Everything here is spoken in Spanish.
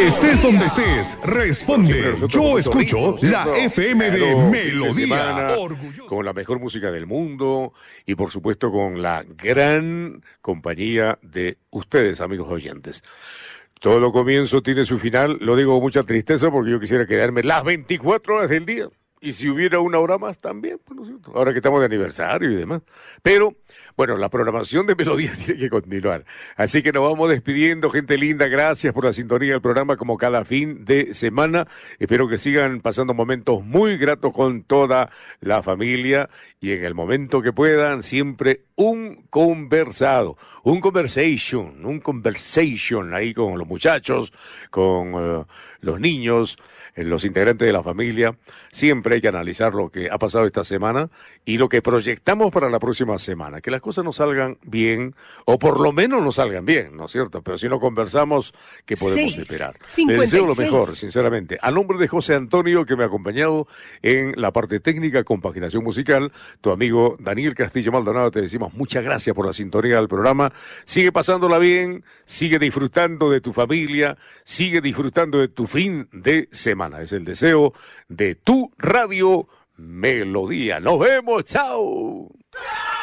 Estés donde estés, responde. Yo escucho la FM de Melodía. Con la mejor música del mundo y por supuesto con la gran compañía de ustedes, amigos oyentes. Todo comienzo tiene su final, lo digo con mucha tristeza porque yo quisiera quedarme las 24 horas del día. Y si hubiera una hora más también, pues, ¿no es cierto? Ahora que estamos de aniversario y demás. Pero, bueno, la programación de Melodía tiene que continuar. Así que nos vamos despidiendo, gente linda. Gracias por la sintonía del programa como cada fin de semana. Espero que sigan pasando momentos muy gratos con toda la familia. Y en el momento que puedan, siempre un conversation ahí con los muchachos, con los niños, los integrantes de la familia. Siempre hay que analizar lo que ha pasado esta semana y lo que proyectamos para la próxima semana. Que las cosas nos salgan bien, o por lo menos nos salgan bien, ¿no es cierto? Pero si no conversamos, ¿qué podemos esperar? 56. Le deseo lo mejor, sinceramente. A nombre de José Antonio, que me ha acompañado en la parte técnica, compaginación musical, tu amigo Daniel Castillo Maldonado, te decimos muchas gracias por la sintonía del programa. Sigue pasándola bien, sigue disfrutando de tu familia, sigue disfrutando de tu fin de semana. Es el deseo de tu radio Melodía. Nos vemos, chao.